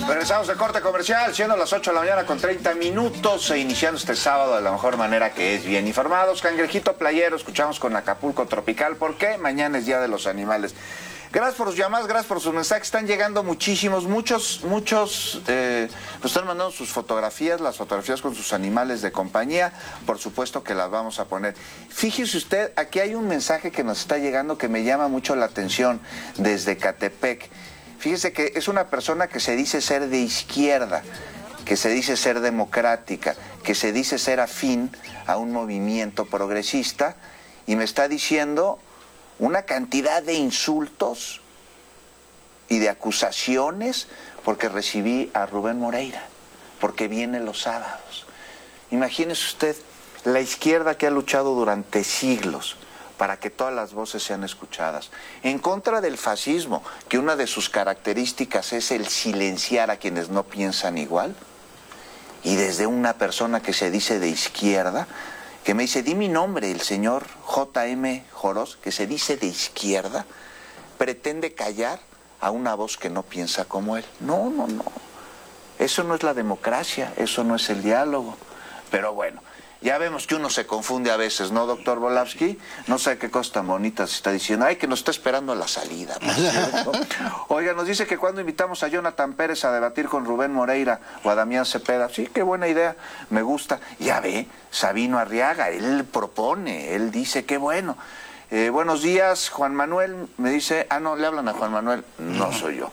Regresamos de corte comercial, siendo las 8 de la mañana con 30 minutos e iniciando este sábado de la mejor manera, que es bien informados. Cangrejito playero, escuchamos con Acapulco Tropical. ¿Por qué? Mañana es Día de los Animales. Gracias por sus llamadas, gracias por sus mensajes. Están llegando muchísimos, muchos nos están mandando sus fotografías, las fotografías con sus animales de compañía. Por supuesto que las vamos a poner. Fíjese usted, aquí hay un mensaje que nos está llegando que me llama mucho la atención desde Catepec. Fíjese que es una persona que se dice ser de izquierda, que se dice ser democrática, que se dice ser afín a un movimiento progresista, y me está diciendo una cantidad de insultos y de acusaciones porque recibí a Rubén Moreira, porque viene los sábados. Imagínese usted, la izquierda que ha luchado durante siglos para que todas las voces sean escuchadas, en contra del fascismo, que una de sus características es el silenciar a quienes no piensan igual, y desde una persona que se dice de izquierda, que me dice, di mi nombre, el señor J.M. Jorós, que se dice de izquierda, pretende callar a una voz que no piensa como él. No. Eso no es la democracia, eso no es el diálogo. Pero bueno, ya vemos que uno se confunde a veces, ¿no, doctor Volavsky? No sé qué cosa tan bonita se está diciendo. Ay, que nos está esperando a la salida, por cierto. Oiga, nos dice que cuando invitamos a Jonathan Pérez a debatir con Rubén Moreira o a Damián Cepeda. Sí, qué buena idea, me gusta. Ya ve, Sabino Arriaga, él propone, él dice, qué bueno. Buenos días, Juan Manuel, me dice, no, le hablan a Juan Manuel, no soy yo.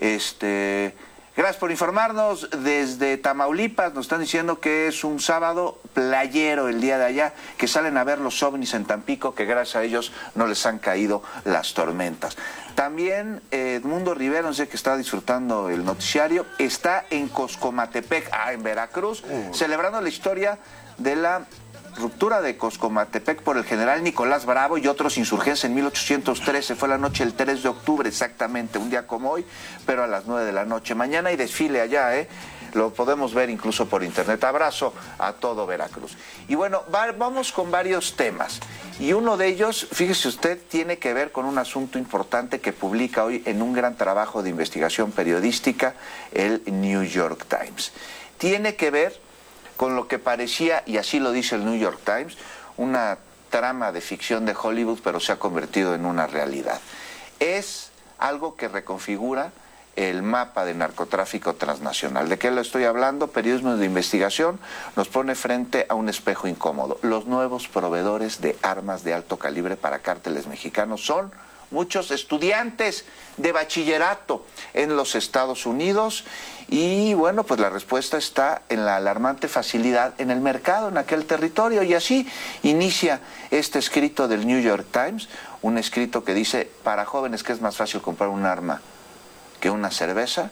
Gracias por informarnos desde Tamaulipas. Nos están diciendo que es un sábado playero el día de allá, que salen a ver los ovnis en Tampico, que gracias a ellos no les han caído las tormentas. También Edmundo Rivera, no sé, que está disfrutando el noticiario, está en Coscomatepec, en Veracruz, celebrando la historia de la ruptura de Coscomatepec por el general Nicolás Bravo y otros insurgentes en 1813. Fue la noche del 3 de octubre, exactamente, un día como hoy, pero a las 9 de la noche. Mañana hay desfile allá, lo podemos ver incluso por internet. Abrazo a todo Veracruz. Y bueno, vamos con varios temas. Y uno de ellos, fíjese usted, tiene que ver con un asunto importante que publica hoy en un gran trabajo de investigación periodística el New York Times. Tiene que ver con lo que parecía, y así lo dice el New York Times, una trama de ficción de Hollywood, pero se ha convertido en una realidad. Es algo que reconfigura el mapa de narcotráfico transnacional. ¿De qué lo estoy hablando? Periodismo de investigación nos pone frente a un espejo incómodo. Los nuevos proveedores de armas de alto calibre para cárteles mexicanos son muchos estudiantes de bachillerato en los Estados Unidos. Y bueno, pues la respuesta está en la alarmante facilidad en el mercado, en aquel territorio. Y así inicia este escrito del New York Times, un escrito que dice, para jóvenes que es más fácil comprar un arma que una cerveza.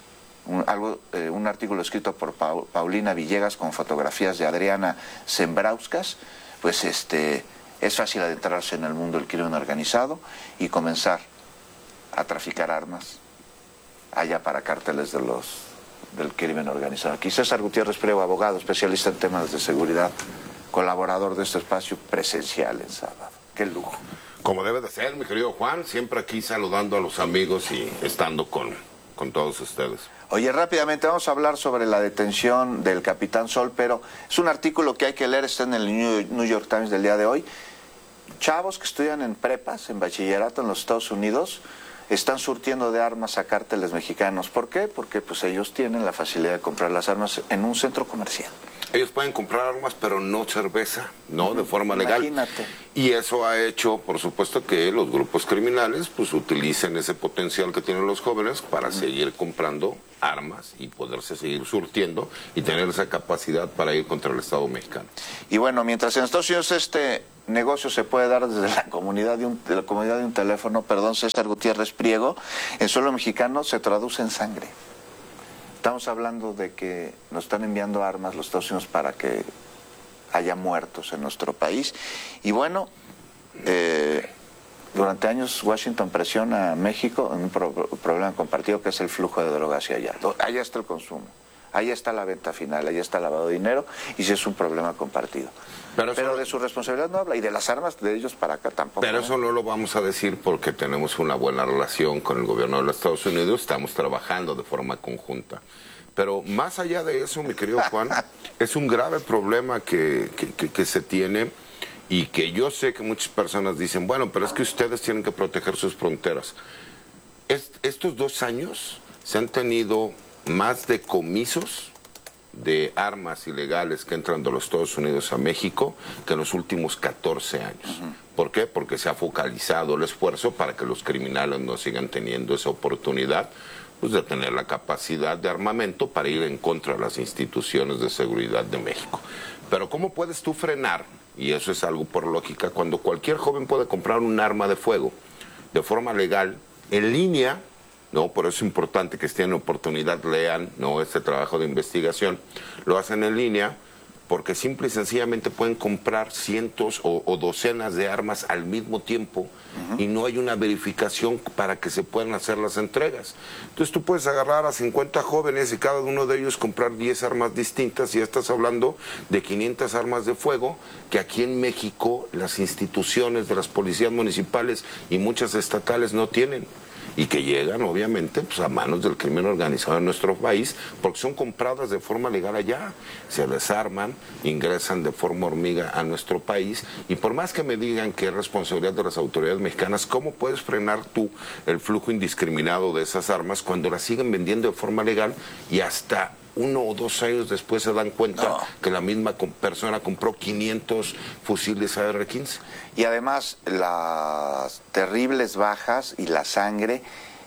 Un artículo escrito por Paulina Villegas con fotografías de Adriana Zembrauskas. Pues es fácil adentrarse en el mundo del crimen organizado y comenzar a traficar armas allá para cárteles del crimen organizado. Aquí César Gutiérrez Priego, abogado, especialista en temas de seguridad, colaborador de este espacio presencial en sábado. ¡Qué lujo! Como debe de ser, mi querido Juan, siempre aquí saludando a los amigos y estando con todos ustedes. Oye, rápidamente vamos a hablar sobre la detención del Capitán Sol, pero es un artículo que hay que leer, está en el New York Times del día de hoy. Chavos que estudian en prepas, en bachillerato en los Estados Unidos, están surtiendo de armas a cárteles mexicanos. ¿Por qué? Porque pues ellos tienen la facilidad de comprar las armas en un centro comercial. Ellos pueden comprar armas, pero no cerveza, ¿no? De forma legal. Imagínate. Y eso ha hecho, por supuesto, que los grupos criminales pues utilicen ese potencial que tienen los jóvenes para seguir comprando armas y poderse seguir surtiendo y tener esa capacidad para ir contra el Estado mexicano. Y bueno, mientras en Estados Unidos este negocio se puede dar desde la comunidad de un teléfono, César Gutiérrez Priego, en suelo mexicano se traduce en sangre. Estamos hablando de que nos están enviando armas los Estados Unidos para que haya muertos en nuestro país. Y bueno, durante años Washington presiona a México en un problema compartido que es el flujo de drogas hacia allá. Allá está el consumo. Ahí está la venta final, ahí está el lavado de dinero, y sí es un problema compartido. Pero de su responsabilidad no habla, y de las armas de ellos para acá tampoco. Pero eso no lo vamos a decir porque tenemos una buena relación con el gobierno de los Estados Unidos, estamos trabajando de forma conjunta. Pero más allá de eso, mi querido Juan, es un grave problema que se tiene, y que yo sé que muchas personas dicen, bueno, pero es que ustedes tienen que proteger sus fronteras. Estos 2 años se han tenido más decomisos de armas ilegales que entran de los Estados Unidos a México que en los últimos 14 años. ¿Por qué? Porque se ha focalizado el esfuerzo para que los criminales no sigan teniendo esa oportunidad, pues, de tener la capacidad de armamento para ir en contra de las instituciones de seguridad de México. Pero ¿cómo puedes tú frenar? Y eso es algo por lógica, cuando cualquier joven puede comprar un arma de fuego de forma legal, en línea, ¿no? Por eso es importante que estén en oportunidad, lean, ¿no?, este trabajo de investigación. Lo hacen en línea porque simple y sencillamente pueden comprar cientos o docenas de armas al mismo tiempo, y no hay una verificación para que se puedan hacer las entregas. Entonces tú puedes agarrar a 50 jóvenes y cada uno de ellos comprar 10 armas distintas, y ya estás hablando de 500 armas de fuego que aquí en México las instituciones de las policías municipales y muchas estatales no tienen, y que llegan obviamente, pues, a manos del crimen organizado en nuestro país, porque son compradas de forma legal allá, se desarman, ingresan de forma hormiga a nuestro país, y por más que me digan que es responsabilidad de las autoridades mexicanas, ¿cómo puedes frenar tú el flujo indiscriminado de esas armas cuando las siguen vendiendo de forma legal y hasta 1 o 2 años después se dan cuenta que la misma persona compró 500 fusiles AR-15? Y además las terribles bajas y la sangre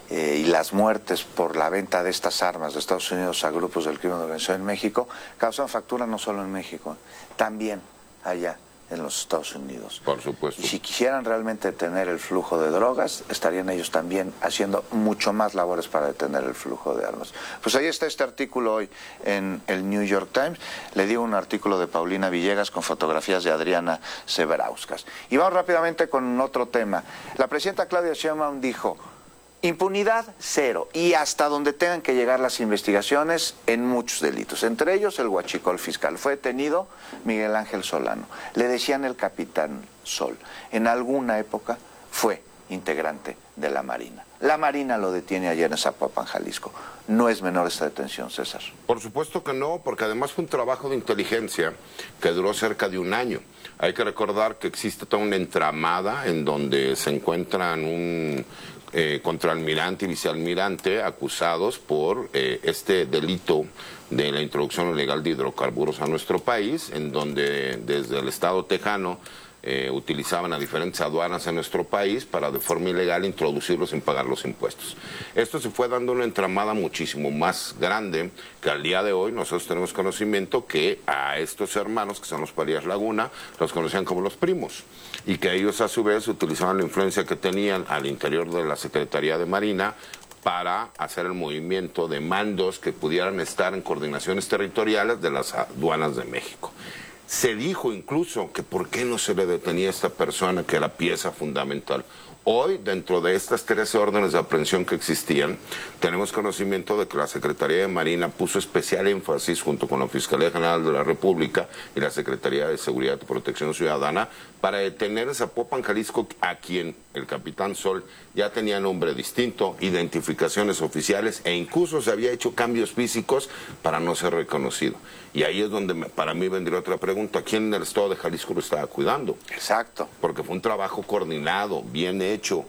y las muertes por la venta de estas armas de Estados Unidos a grupos del crimen organizado en México causan factura no solo en México, también allá en los Estados Unidos. Por supuesto. Y si quisieran realmente detener el flujo de drogas, estarían ellos también haciendo mucho más labores para detener el flujo de armas. Pues ahí está este artículo hoy en el New York Times. Le digo un artículo de Paulina Villegas con fotografías de Adriana Severauskas. Y vamos rápidamente con otro tema. La presidenta Claudia Sheinbaum dijo: impunidad cero, y hasta donde tengan que llegar las investigaciones en muchos delitos, entre ellos el huachicol fiscal. Fue detenido Miguel Ángel Solano, le decían el Capitán Sol. En alguna época fue integrante de la Marina. La Marina lo detiene ayer en Zapopan, Jalisco. No es menor esta detención, César. Por supuesto que no, porque además fue un trabajo de inteligencia que duró cerca de 1 año. Hay que recordar que existe toda una entramada en donde se encuentran un contraalmirante y vicealmirante acusados por este delito de la introducción ilegal de hidrocarburos a nuestro país, en donde desde el estado tejano utilizaban a diferentes aduanas en nuestro país para de forma ilegal introducirlos sin pagar los impuestos. Esto se fue dando una entramada muchísimo más grande, que al día de hoy nosotros tenemos conocimiento que a estos hermanos, que son los Parías Laguna, los conocían como los primos, y que ellos a su vez utilizaban la influencia que tenían al interior de la Secretaría de Marina para hacer el movimiento de mandos que pudieran estar en coordinaciones territoriales de las aduanas de México. Se dijo incluso que por qué no se le detenía a esta persona que era pieza fundamental. Hoy, dentro de estas 13 órdenes de aprehensión que existían, tenemos conocimiento de que la Secretaría de Marina puso especial énfasis junto con la Fiscalía General de la República y la Secretaría de Seguridad y Protección Ciudadana para detener en Zapopan, Jalisco, a quien el Capitán Sol ya tenía nombre distinto, identificaciones oficiales, e incluso se había hecho cambios físicos para no ser reconocido. Y ahí es donde para mí vendría otra pregunta: ¿quién en el estado de Jalisco lo estaba cuidando? Exacto. Porque fue un trabajo coordinado, bien hecho.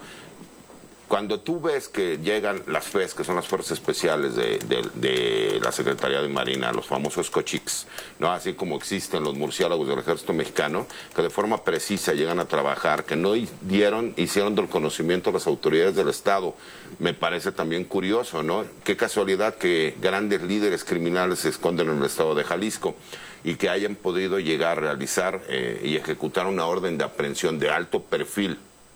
Cuando tú ves que llegan las FES, que son las Fuerzas Especiales de la Secretaría de Marina, los famosos cochics, ¿no? Así como existen los murciélagos del Ejército Mexicano, que de forma precisa llegan a trabajar, que no hicieron del conocimiento a las autoridades del Estado, me parece también curioso, ¿no? Qué casualidad que grandes líderes criminales se esconden en el Estado de Jalisco y que hayan podido llegar a realizar y ejecutar una orden de aprehensión de alto perfil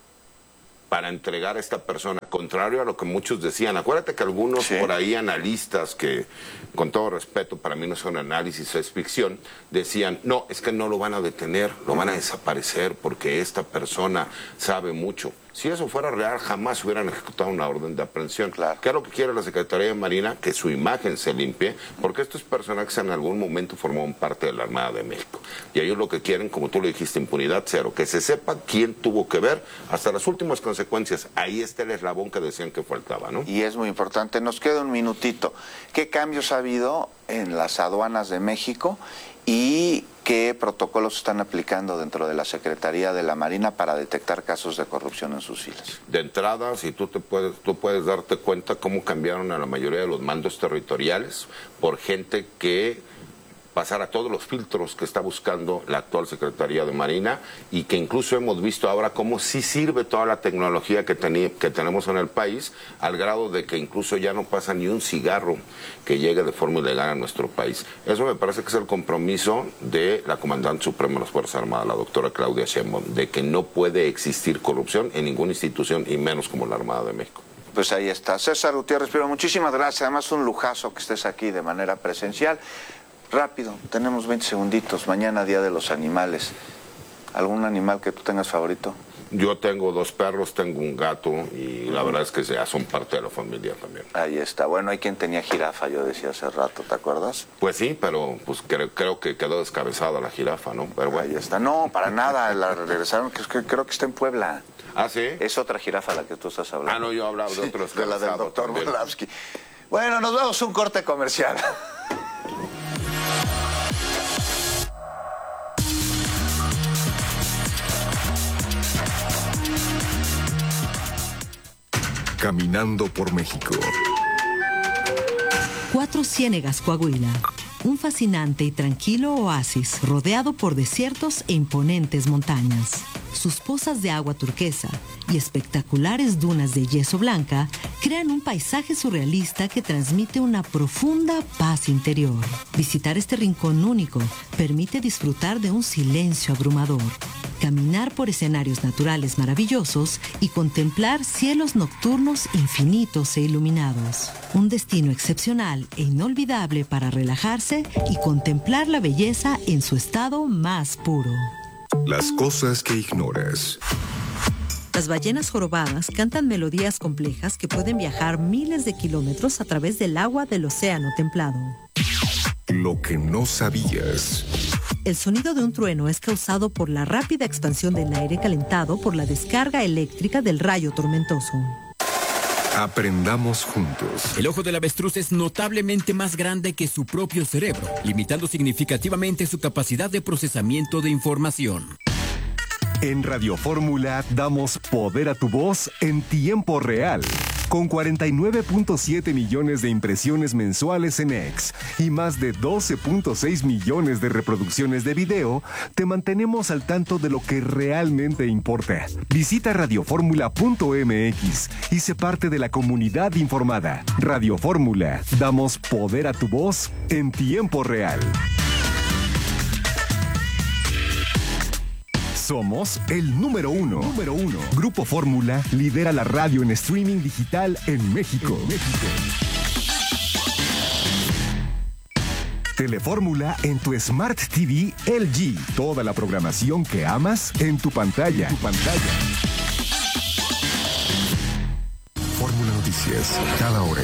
para entregar a esta persona, contrario a lo que muchos decían. Acuérdate que algunos por ahí analistas, que con todo respeto para mí no son análisis, es ficción, decían, no, es que no lo van a detener, lo van a desaparecer porque esta persona sabe mucho. Si eso fuera real, jamás hubieran ejecutado una orden de aprehensión. Claro. ¿Qué es lo que quiere la Secretaría de Marina? Que su imagen se limpie, porque estos personajes en algún momento formaron parte de la Armada de México. Y ellos lo que quieren, como tú lo dijiste, impunidad cero, que se sepa quién tuvo que ver hasta las últimas consecuencias. Ahí está el eslabón que decían que faltaba, ¿no? Y es muy importante. Nos queda un minutito. ¿Qué cambios ha habido en las aduanas de México y qué protocolos están aplicando dentro de la Secretaría de la Marina para detectar casos de corrupción en sus filas? De entrada, si tú puedes darte cuenta cómo cambiaron a la mayoría de los mandos territoriales por gente que pasara todos los filtros que está buscando la actual Secretaría de Marina, y que incluso hemos visto ahora cómo sí sirve toda la tecnología que tenemos en el país, al grado de que incluso ya no pasa ni un cigarro que llegue de forma ilegal a nuestro país. Eso me parece que es el compromiso de la Comandante Suprema de las Fuerzas Armadas, la doctora Claudia Sheinbaum, de que no puede existir corrupción en ninguna institución, y menos como la Armada de México. Pues ahí está. César Gutiérrez Prieto, muchísimas gracias. Además, un lujazo que estés aquí de manera presencial. Rápido, tenemos 20 segunditos. Mañana, Día de los Animales. ¿Algún animal que tú tengas favorito? Yo tengo 2 perros, tengo un gato, y la verdad es que ya son parte de la familia también. Ahí está. Bueno, hay quien tenía jirafa, yo decía hace rato, ¿te acuerdas? Pues sí, pero pues creo que quedó descabezada la jirafa, ¿no? Pero bueno. Ahí está. No, para nada. La regresaron, que creo que está en Puebla. ¿Ah, sí? Es otra jirafa la que tú estás hablando. Ah, no, yo hablaba de otro de la del descabezado doctor también. Molavsky. Bueno, nos vamos a un corte comercial. Caminando por México. Cuatro Ciénegas, Coahuila. Un fascinante y tranquilo oasis rodeado por desiertos e imponentes montañas. Sus pozas de agua turquesa y espectaculares dunas de yeso blanca crean un paisaje surrealista que transmite una profunda paz interior. Visitar este rincón único permite disfrutar de un silencio abrumador, caminar por escenarios naturales maravillosos y contemplar cielos nocturnos infinitos e iluminados. Un destino excepcional e inolvidable para relajarse y contemplar la belleza en su estado más puro. Las cosas que ignoras. Las ballenas jorobadas cantan melodías complejas que pueden viajar miles de kilómetros a través del agua del océano templado. Lo que no sabías. El sonido de un trueno es causado por la rápida expansión del aire calentado por la descarga eléctrica del rayo tormentoso. Aprendamos juntos. El ojo del avestruz es notablemente más grande que su propio cerebro, limitando significativamente su capacidad de procesamiento de información. En Radio Fórmula damos poder a tu voz en tiempo real. Con 49.7 millones de impresiones mensuales en X y más de 12.6 millones de reproducciones de video, te mantenemos al tanto de lo que realmente importa. Visita radioformula.mx y sé parte de la comunidad informada. Radio Fórmula, damos poder a tu voz en tiempo real. Somos el número uno. Grupo Fórmula lidera la radio en streaming digital en México. Telefórmula en tu Smart TV LG. Toda la programación que amas en tu pantalla. Fórmula Noticias, cada hora.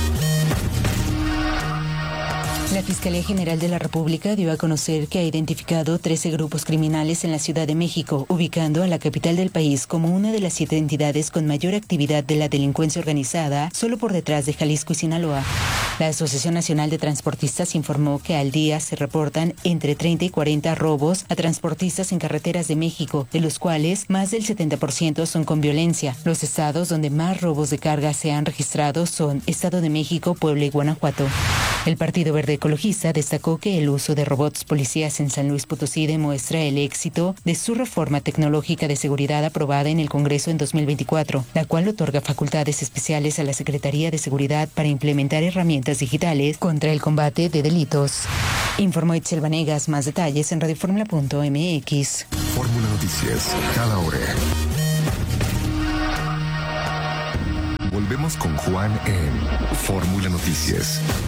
La Fiscalía General de la República dio a conocer que ha identificado 13 grupos criminales en la Ciudad de México, ubicando a la capital del país como una de las 7 entidades con mayor actividad de la delincuencia organizada, solo por detrás de Jalisco y Sinaloa. La Asociación Nacional de Transportistas informó que al día se reportan entre 30 y 40 robos a transportistas en carreteras de México, de los cuales más del 70% son con violencia. Los estados donde más robos de carga se han registrado son Estado de México, Puebla y Guanajuato. El Partido Verde Ecologista destacó que el uso de robots policías en San Luis Potosí demuestra el éxito de su reforma tecnológica de seguridad aprobada en el Congreso en 2024, la cual otorga facultades especiales a la Secretaría de Seguridad para implementar herramientas digitales contra el combate de delitos. Informó Itzel Vanegas. Más detalles en radioformula.mx. Fórmula Noticias, cada hora. Volvemos con Juan en Fórmula Noticias.